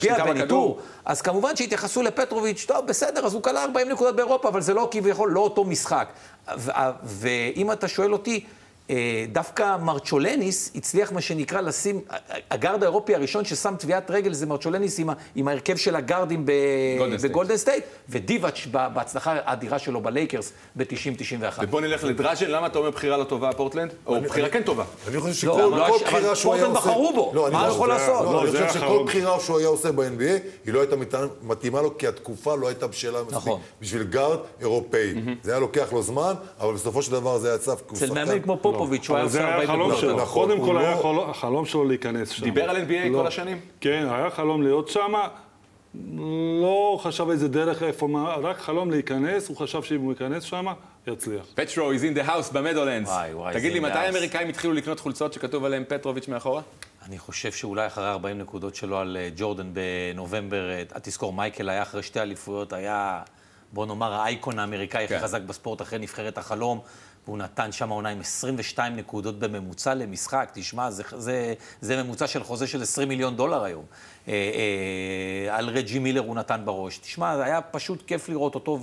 בניטור, אז כמובן שהתייחסו לפטרוביץ', טוב, בסדר, אז הוא קלה 40 נקודות באירופה, אבל זה לא כביכול, לא אותו משחק. ואם אתה שואל אותי, דווקא מרצ'ולניס הצליח מה שנקרא לשים, הגארד האירופי הראשון ששם טביעת רגל זה מרצ'ולניס עם ההרכב של הגארדים בגולדן סטייט, ודיבאץ' בהצלחה האדירה שלו בלייקרס ב-90-91. ובוא נלך לדראז'ן, למה אתה אומר בחירה לא טובה פורטלנד? או בחירה כן טובה? אני חושב שכל בחירה שהוא היה עושה... בחרו בו, מה יכול לעשות? אני חושב שכל בחירה שהוא היה עושה ב-NBA, היא לא הייתה מתאימה לו, כי התקופה לא הייתה בשלה מספיק בשביל גארד אירופאי. זה היה לוקח לו זמן, אבל בסופו של דבר זה היה צף אצל מאמן כמו פופוביץ' הוא היה עושה 40 נקודות. קודם כל היה החלום שלו להיכנס שם. דיבר על NBA כל השנים? כן, היה חלום להיות שם. לא חשב איזה דרך איפה, רק חלום להיכנס, הוא חשב שאם הוא ייכנס שם, יצליח. פטרו is in the house במדולנדס. תגיד לי, מתי האמריקאים התחילו לקנות חולצות שכתוב עליהם פטרוביץ' מאחורה? אני חושב שאולי אחרי 40 נקודות שלו על ג'ורדן בנובמבר, תזכור, מייקל היה אחרי שתי אליפויות, היה, בוא נאמר, האייקון האמריקאי הכי חזק בספורט אחרי נבחרת החלום, והוא נתן שם עונה עם 22 נקודות בממוצע למשחק. תשמע, זה ממוצע של חוזה של $20 מיליון היום. על רג'י מילר הוא נתן בראש. תשמע, זה היה פשוט כיף לראות אותו,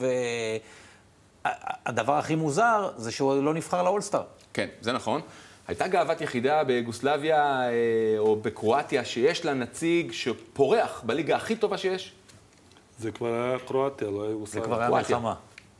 והדבר הכי מוזר זה שהוא לא נבחר לאולסטאר. כן, זה נכון. הייתה גאוות יחידה ביוגוסלביה או בקרואטיה שיש לה נציג שפורח בליגה הכי טובה שיש? זה כבר היה קרואטיה, לא היה יוגוסלביה. זה כבר היה מלחמה.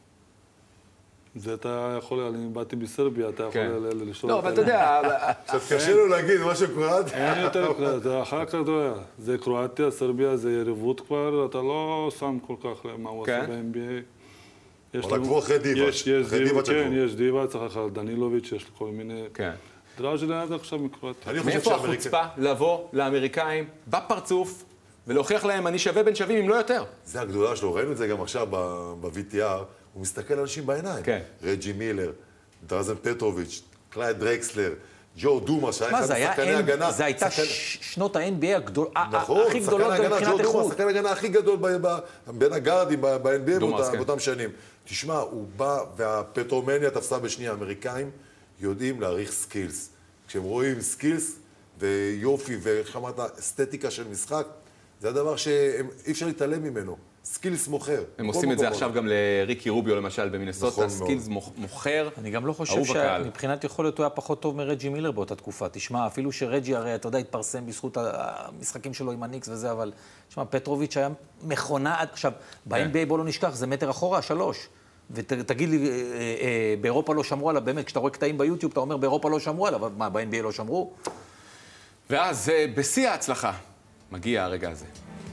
זה אתה יכול, אני באתי בסרביה, אתה יכול לשאול... לא, אבל אתה יודע... קצת קשה לו להגיד משהו קרואטיה. אין יותר קרואטיה, אחר כך אתה יודע. זה קרואטיה, סרביה, זה יריבות כבר, אתה לא שם כל כך למה הוא עשה ב-NBA. אבל עקבו אחרי דיבאץ'. כן, יש דיבאץ', אחר דנילוביץ', יש כל מיני... דראז'ן עד עכשיו מקרואטיה. מאיפה החוצפה לבוא לאמריקאים בפרצוף ולהוכיח להם אני שווה בין שווים אם לא יותר? זה הגדולה שלו, ראינו את זה גם עכשיו ב-VTR. הוא מסתכל על אנשים בעיניים. כן. רג'י מילר, דרזן פטרוביץ', קלייד דרקסלר, ג'ו דומה, שהיה אחד משחקני הגנה. זה הייתה שנות ה-NBA נכון, הכי גדולות מבחינת איכות. שחקן הגנה הכי גדול בין הגארדים ב-NBA באותם שנים. תשמע, הוא בא והפטרומניה תפסה בשנייה. האמריקאים יודעים להעריך סקילס. כשהם רואים סקילס ויופי ואיך אמרת, אסתטיקה של משחק, זה הדבר שאי אפשר להתעלם ממנו. סקילס מוכר. הם עושים את זה עכשיו גם לריקי רוביו למשל במינסוטה, סקילס מוכר. אני גם לא חושב שמבחינת יכולת הוא היה פחות טוב מרג'י מילר באותה תקופה. תשמע, אפילו שרג'י הרי, אתה יודע, התפרסם בזכות המשחקים שלו עם הניקס וזה, אבל תשמע, פטרוביץ' היה מכונה, עכשיו, ב-NBA בוא לא נשכח, זה מטר אחורה, 3. ותגיד לי, באירופה לא שמרו עליו, באמת, כשאתה רואה קטעים ביוטיוב, אתה אומר, באירופה לא שמרו עליו, מה, ב-NBA לא שמרו? ואז, בשיא ההצלחה, מגיע הרגע הזה.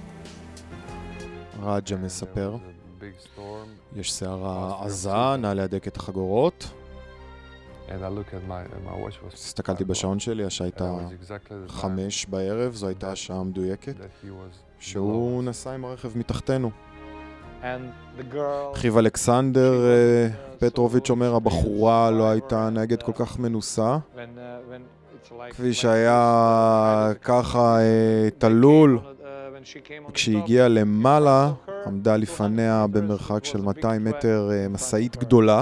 רג'ה מספר, יש שערה עזה, נא להדק את החגורות. הסתכלתי בשעון שלי, השעה הייתה 5 בערב, זו הייתה השעה המדויקת, שהוא נסע עם הרכב מתחתנו. אחיו אלכסנדר פטרוביץ' אומר, הבחורה לא הייתה נהגת כל כך מנוסה, כפי שהיה ככה תלול. כשהיא הגיעה למעלה, עמדה לפניה במרחק של 200 מטר מסעית גדולה.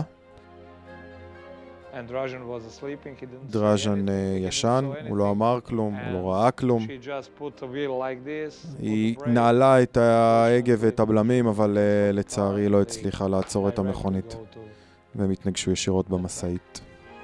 דראז'ן ישן, הוא לא אמר כלום, הוא לא ראה כלום. היא נעלה את ההגה ואת הבלמים, אבל לצערי לא הצליחה לעצור את המכונית. והם התנגשו ישירות במסעית.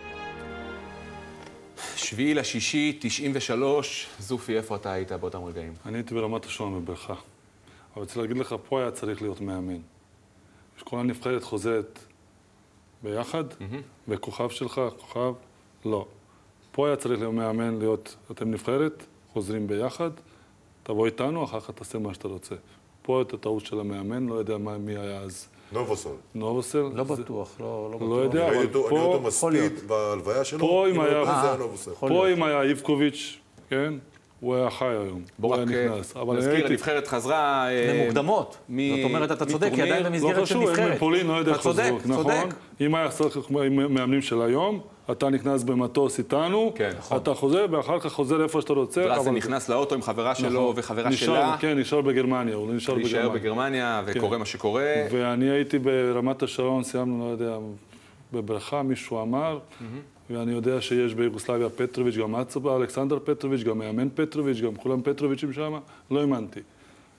7/6/93, זופי, איפה אתה היית באותם רגעים? אני הייתי ברמת השרון בברכה. אבל רוצה להגיד לך, פה היה צריך להיות מאמן. שכל הנבחרת חוזרת ביחד, וכוכב שלך, כוכב, לא. פה היה צריך להיות מאמן, להיות, אתם נבחרת, חוזרים ביחד, תבוא איתנו, אחר כך תעשה מה שאתה רוצה. פה את הטעות של המאמן, לא יודע מי היה אז. נובוסל. נובוסל? לא בטוח, לא בטוח. לא יודע, אבל פה... אני אותו מספיד בהלוויה שלו. פה אם היה איבקוביץ', כן? הוא היה חי היום. בוא רק נזכיר, הנבחרת חזרה... למוקדמות. זאת אומרת, אתה צודק, כי עדיין במסגרת של נבחרת. לא חשוב, מפולין לא יודע איך חזרו, נכון? אם היה מאמנים של היום, אתה נכנס במטוס איתנו, אתה חוזר, ואחר כך חוזר איפה שאתה רוצה. דרסן נכנס לאוטו עם חברה שלו וחברה שלה. כן, נשאר בגרמניה, הוא נשאר בגרמניה. להישאר בגרמניה, וקורה מה שקורה. ואני הייתי ברמת השרון, סיימנו, לא יודע, בברכה, מישהו אמר, ואני יודע שיש ביוגוסלביה פטרוביץ', גם אלכסנדר פטרוביץ', גם מאמן פטרוביץ', גם כולם פטרוביץ'ים שם, לא האמנתי.